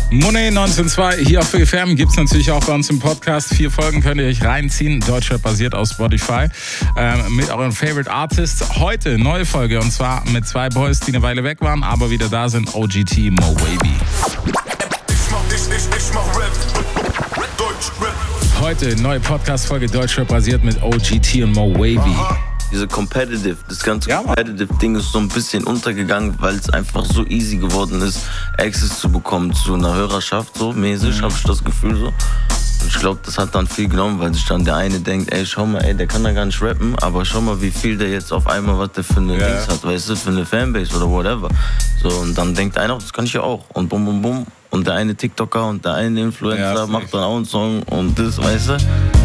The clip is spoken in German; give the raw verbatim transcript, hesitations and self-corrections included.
Money neunzehnhundertzwei hier auf F M gibt es natürlich auch bei uns im Podcast. Vier Folgen könnt ihr euch reinziehen. Deutschrap basiert auf Spotify. Ähm, mit euren Favorite Artists. Heute neue Folge und zwar mit zwei Boys, die eine Weile weg waren, aber wieder da sind. O G T, Mo Wavy. Heute neue Podcast-Folge Deutschrap basiert mit O G T und Mo Wavy. Diese Competitive, das ganze ja, Competitive-Ding ist so ein bisschen untergegangen, weil es einfach so easy geworden ist, Access zu bekommen zu einer Hörerschaft, so mäßig, mhm. habe ich das Gefühl so. Und ich glaube, das hat dann viel genommen, weil sich dann der eine denkt, ey, schau mal, ey, der kann da gar nicht rappen, aber schau mal, wie viel der jetzt auf einmal, was der für eine ja. Dings hat, weißt du, für eine Fanbase oder whatever. So, und dann denkt einer, das kann ich ja auch. Und bum, bum, bum. Und der eine TikToker und der eine Influencer ja, macht dann auch einen Song und das, weißt du.